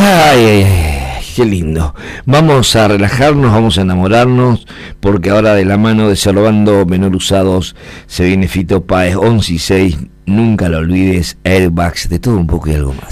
Ay, ay, ay, qué lindo. Vamos a relajarnos, vamos a enamorarnos, porque ahora de la mano de Salvando Menor Usados se viene Fito Páez, 11 y 6, nunca lo olvides, Airbags, de todo un poco y algo más.